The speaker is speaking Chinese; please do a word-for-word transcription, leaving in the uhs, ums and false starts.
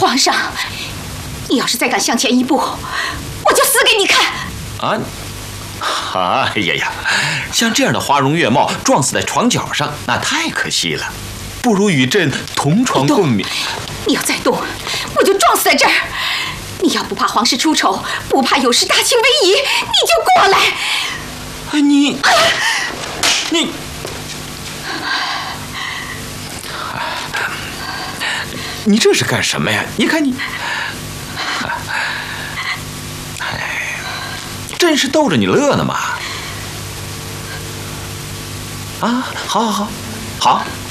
皇上，你要是再敢向前一步，我就死给你看！ 啊！哎呀呀，像这样的花容月貌撞死在床角上，那太可惜了。不如与朕同床共眠。 你要再动，我就撞死在这儿。你要不怕皇室出丑，不怕有失大清威仪，你就过来。 哎，你，你，你这是干什么呀？你看你，哎，朕是逗着你乐呢嘛。啊，好好好，好。